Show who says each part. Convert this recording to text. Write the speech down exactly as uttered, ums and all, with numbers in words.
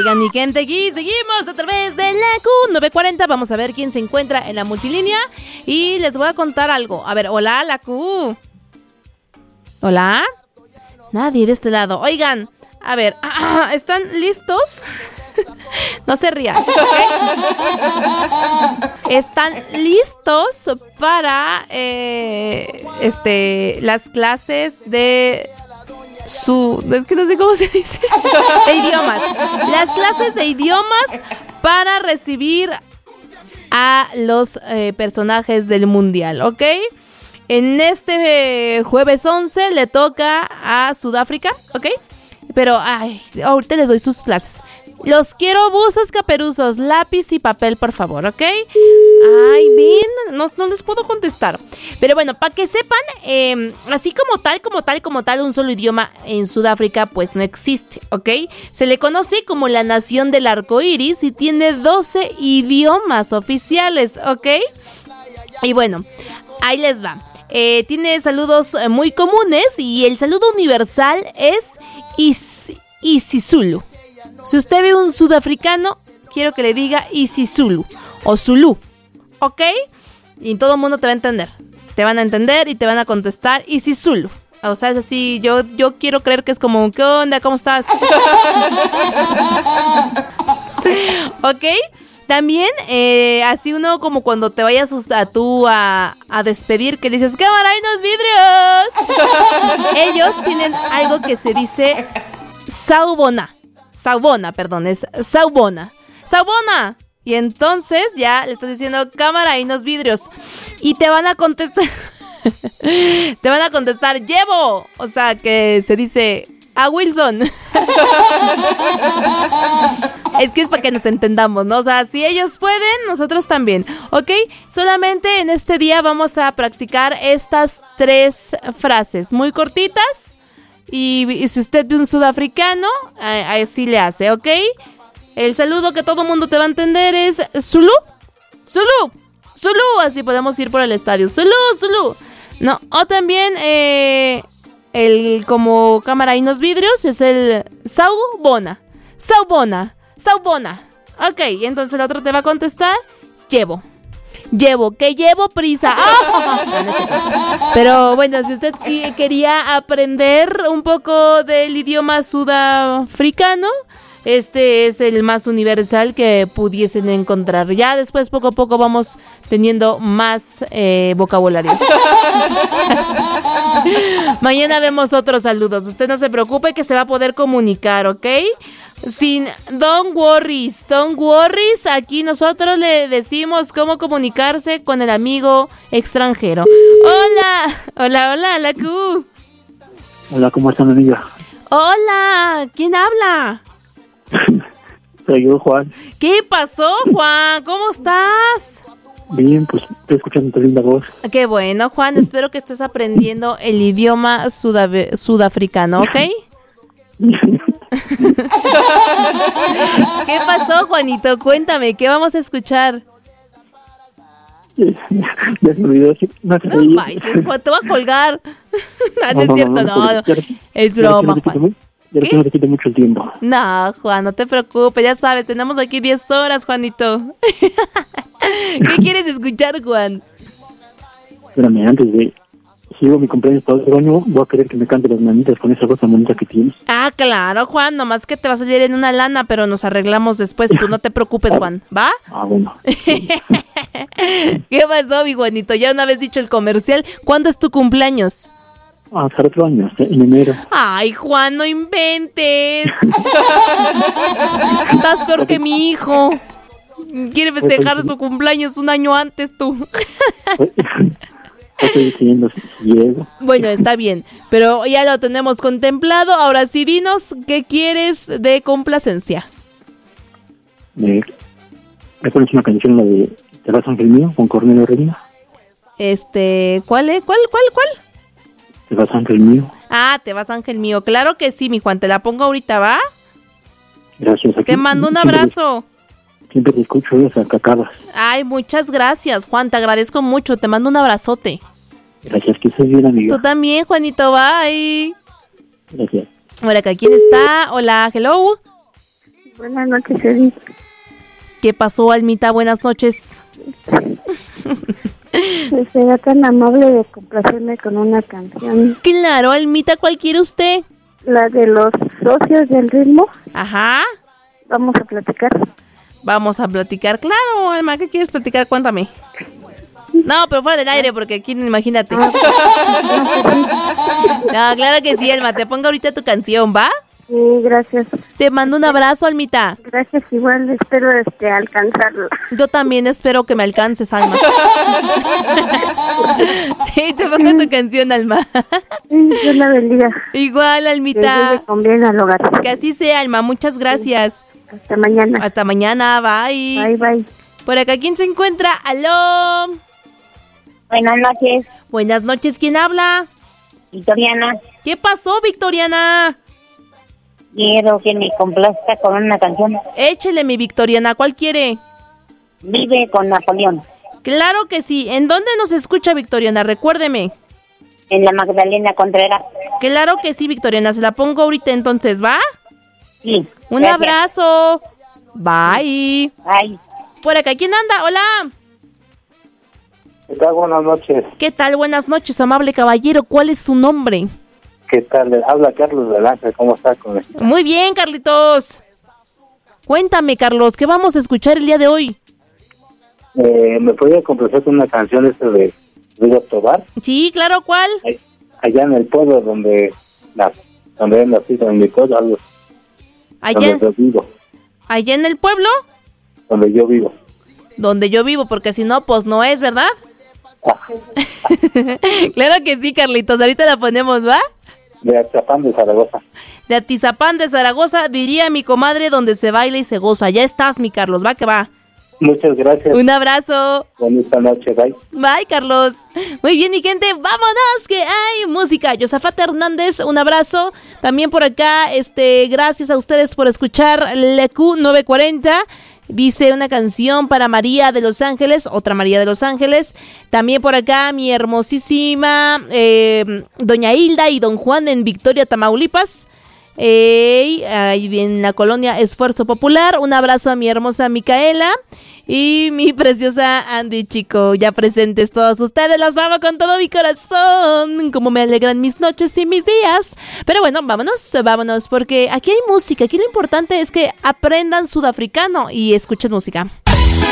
Speaker 1: Oigan, mi gente, aquí seguimos a través de la Q novecientos cuarenta. Vamos a ver quién se encuentra en la multilínea. Y les voy a contar algo. A ver, hola, la Q. ¿Hola? Nadie de este lado. Oigan, a ver, ¿están listos? No se rían, ¿ok? ¿Están listos para eh, este las clases de su... Es que no sé cómo se dice. De idiomas. Las clases de idiomas para recibir a los eh, personajes del mundial, ¿ok? En este eh, jueves once le toca a Sudáfrica, ¿ok? Pero, ay, ahorita les doy sus clases. Los quiero buzos, caperuzos, lápiz y papel, por favor, ¿ok? Ay, bien, no, no les puedo contestar. Pero bueno, para que sepan, eh, así como tal, como tal, como tal, un solo idioma en Sudáfrica, pues no existe, ¿ok? Se le conoce como la nación del arco iris y tiene doce idiomas oficiales, ¿ok? Y bueno, ahí les va. Eh, tiene saludos muy comunes y el saludo universal es is, isiZulu. Si usted ve un sudafricano, quiero que le diga isiZulu o Zulu, ¿ok? Y todo el mundo te va a entender. Te van a entender y te van a contestar isiZulu. O sea, es así, yo, yo quiero creer que es como, ¿qué onda? ¿Cómo estás? ¿Ok? También, eh, así uno como cuando te vayas a tú a, a despedir, que le dices, ¡cámara, hay unos vidrios! Ellos tienen algo que se dice Saubona. Saubona, perdón, es Saubona. ¡Saubona! Y entonces ya le estás diciendo, cámara, hay unos vidrios. Y te van a contestar... te van a contestar, ¡llevo! O sea, que se dice... a Wilson. Es que es para que nos entendamos, ¿no? O sea, si ellos pueden, nosotros también, ¿ok? Solamente en este día vamos a practicar estas tres frases muy cortitas. Y, y si usted ve un sudafricano, así le hace, ¿ok? El saludo que todo mundo te va a entender es Zulu, Zulu, Zulu. Así podemos ir por el estadio. Zulu, Zulu. No, o también... eh... el como cámara y unos vidrios es el Saubona. Saubona. Saubona. Ok, entonces el otro te va a contestar, llevo. Llevo, que llevo prisa. ¡Ah! Pero bueno, si usted quería aprender un poco del idioma sudafricano, este es el más universal que pudiesen encontrar. Ya después, poco a poco, vamos teniendo más eh, vocabulario. Mañana vemos otros saludos. Usted no se preocupe que se va a poder comunicar, ¿ok? Sin don't worries, don't worries. Aquí nosotros le decimos cómo comunicarse con el amigo extranjero. Hola, hola, hola, la Q.
Speaker 2: Hola, ¿cómo están, amiga?
Speaker 1: Hola, ¿quién habla?
Speaker 2: Soy yo, Juan.
Speaker 1: ¿Qué pasó, Juan? ¿Cómo estás?
Speaker 2: Bien, pues estoy escuchando tu linda voz.
Speaker 1: Qué bueno, Juan. Espero que estés aprendiendo el idioma sudav- sudafricano, ¿ok? ¿Qué pasó, Juanito? Cuéntame, ¿qué vamos a escuchar?
Speaker 2: Ya se me olvidó. No,
Speaker 1: no manches, Juan, te voy a colgar. No, no es cierto, no, no. Es broma, Juan.
Speaker 2: Ya no te quito mucho el tiempo.
Speaker 1: No, Juan, no te preocupes, ya sabes, tenemos aquí diez horas, Juanito. ¿Qué quieres escuchar, Juan?
Speaker 2: Espérame, antes de... Si digo mi cumpleaños para otro año, voy a querer que me cante las manitas con esa voz tan bonita que tienes.
Speaker 1: Ah, claro, Juan, nomás que te va a salir en una lana, pero nos arreglamos después, tú no te preocupes, Juan, ¿va?
Speaker 2: Ah, bueno.
Speaker 1: ¿Qué pasó, mi Juanito? Ya una vez dicho el comercial, ¿cuándo es tu cumpleaños?
Speaker 2: Ah, para otro año, en enero.
Speaker 1: Ay, Juan, no inventes. Estás peor que mi hijo. Quiere festejar su cumpleaños un año antes, tú.
Speaker 2: Estoy diciendo si llego.
Speaker 1: Bueno, está bien, pero ya lo tenemos contemplado. Ahora sí, dinos, ¿qué quieres de complacencia?
Speaker 2: Me, me pones una canción, la de Te vas, ángel mío, con Cornelio Reina.
Speaker 1: Este, ¿cuál es? ¿Cuál, cuál, cuál?
Speaker 2: Te vas, ángel mío.
Speaker 1: Ah, te vas, ángel mío. Claro que sí, mi Juan, te la pongo ahorita, ¿va?
Speaker 2: Gracias. Aquí,
Speaker 1: te mando un abrazo.
Speaker 2: Siempre, siempre te escucho esas cacadas.
Speaker 1: Ay, muchas gracias, Juan, te agradezco mucho. Te mando un abrazote.
Speaker 2: Gracias, que estés bien, amiga.
Speaker 1: Tú también, Juanito, bye.
Speaker 2: Gracias.
Speaker 1: Ahora acá, ¿quién está? Hola, hello.
Speaker 3: Buenas noches, Edith.
Speaker 1: ¿Qué pasó, Almita? Buenas noches.
Speaker 3: Será tan amable de complacerme con una canción.
Speaker 1: Claro, Almita, ¿cuál quiere usted?
Speaker 3: La de los socios del ritmo.
Speaker 1: Ajá.
Speaker 3: Vamos a platicar.
Speaker 1: Vamos a platicar. Claro, Alma, ¿qué quieres platicar? Cuéntame. No, pero fuera del aire, porque aquí, imagínate. No, claro que sí, Alma. Te pongo ahorita tu canción, ¿va?
Speaker 3: Sí, gracias.
Speaker 1: Te mando un abrazo, Almita.
Speaker 3: Gracias, igual espero este alcanzarlo.
Speaker 1: Yo también espero que me alcances, Alma. Sí, te pongo tu canción, Alma.
Speaker 3: Sí, Dios la bendiga.
Speaker 1: Igual, Almita.
Speaker 3: Que le conviene al hogar.
Speaker 1: Que así sea, Alma. Muchas gracias.
Speaker 3: Sí. Hasta mañana.
Speaker 1: Hasta mañana, bye.
Speaker 3: Bye, bye.
Speaker 1: Por acá, ¿quién se encuentra? ¡Aló!
Speaker 4: Buenas noches.
Speaker 1: Buenas noches, ¿quién habla?
Speaker 4: Victoriana.
Speaker 1: ¿Qué pasó, Victoriana?
Speaker 4: Quiero que me complazca con una canción.
Speaker 1: Échele, mi Victoriana, ¿cuál quiere?
Speaker 4: Vive con Napoleón.
Speaker 1: Claro que sí. ¿En dónde nos escucha, Victoriana? Recuérdeme.
Speaker 4: En la Magdalena Contreras.
Speaker 1: Claro que sí, Victoriana. Se la pongo ahorita entonces, ¿va?
Speaker 4: Sí.
Speaker 1: Un
Speaker 4: gracias.
Speaker 1: abrazo. Bye.
Speaker 4: Bye.
Speaker 1: Por acá, ¿quién anda? Hola.
Speaker 5: ¿Qué tal? Buenas noches.
Speaker 1: ¿Qué tal? Buenas noches, amable caballero. ¿Cuál es su nombre?
Speaker 5: ¿Qué tal? Habla Carlos del Ángel. ¿Cómo está? Con el...
Speaker 1: Muy bien, Carlitos. Cuéntame, Carlos, ¿qué vamos a escuchar el día de hoy?
Speaker 5: Eh, ¿Me podría complacer con una canción esta de Rigo Tobar?
Speaker 1: Sí, claro, ¿cuál?
Speaker 5: Allá en el pueblo donde la, donde he nacido, en mi pueblo, algo,
Speaker 1: Allá,
Speaker 5: donde yo vivo.
Speaker 1: allá en el pueblo,
Speaker 5: Donde yo vivo.
Speaker 1: donde yo vivo, porque si no, pues no es, ¿verdad?
Speaker 5: Ah,
Speaker 1: Claro que sí, Carlitos, ahorita la ponemos, ¿va?
Speaker 5: de Atizapán de Zaragoza.
Speaker 1: De Atizapán de Zaragoza, diría mi comadre, donde se baila y se goza. Ya estás, mi Carlos, va que va.
Speaker 5: Muchas gracias.
Speaker 1: Un abrazo.
Speaker 5: Bonita noche. Bye.
Speaker 1: Bye, Carlos. Muy bien, mi gente, vámonos, que hay música. Yosafat Hernández, un abrazo. También por acá, este, gracias a ustedes por escuchar L Q novecientos cuarenta. Dice una canción para María de Los Ángeles, otra María de Los Ángeles. También por acá mi hermosísima eh, doña Hilda y don Juan en Victoria, Tamaulipas. Eh, ahí en la colonia Esfuerzo Popular. Un abrazo a mi hermosa Micaela y mi preciosa Andy Chico, ya presentes todos ustedes. Los amo con todo mi corazón, como me alegran mis noches y mis días. Pero bueno, vámonos, vámonos, porque aquí hay música. Aquí lo importante es que aprendan sudafricano y escuchen música.